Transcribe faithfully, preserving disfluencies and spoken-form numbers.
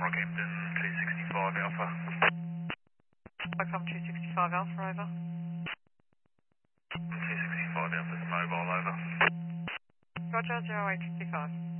Rockhampton two sixty-five Alpha. Welcome two sixty-five Alpha, over. two sixty-five Alpha's mobile, over. Roger, zero eight sixty-five.